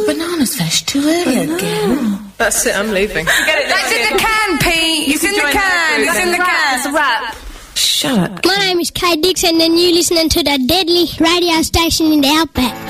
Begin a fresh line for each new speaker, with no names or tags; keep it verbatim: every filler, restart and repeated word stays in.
Bananas Fesh too early again.
That's it, I'm leaving.
That's in the can, Pete. It's in the can. It's in the can.
It's a wrap.
Shut up.
My name is Kay Dixon and you're listening to the deadly radio station in the Outback.